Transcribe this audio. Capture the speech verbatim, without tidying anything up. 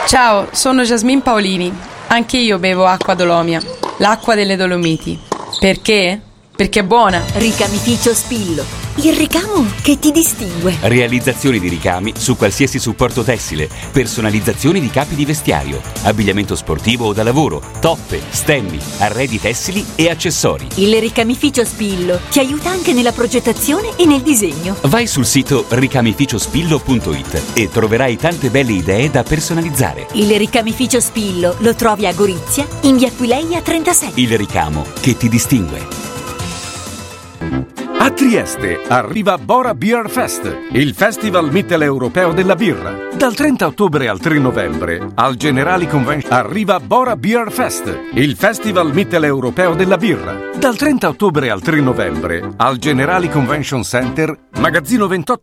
Ciao, sono Jasmine Paolini. Anche io bevo acqua Dolomia, l'acqua delle Dolomiti. Perché? Perché è buona. Ricamificio Spillo, il ricamo che ti distingue. Realizzazione di ricami su qualsiasi supporto tessile, personalizzazione di capi di vestiario, abbigliamento sportivo o da lavoro, toppe, stemmi, arredi tessili e accessori. Il ricamificio Spillo ti aiuta anche nella progettazione e nel disegno. Vai sul sito ricamificiospillo punto it e troverai tante belle idee da personalizzare. Il ricamificio Spillo lo trovi a Gorizia, in via Aquileia trentasei. Il ricamo che ti distingue. A Trieste arriva Bora Beer Fest, il festival mitteleuropeo della birra. Dal trenta ottobre al tre novembre al Generali Convention arriva Bora Beer Fest, il festival mitteleuropeo della birra. Dal trenta ottobre al tre novembre al Generali Convention Center, magazzino ventotto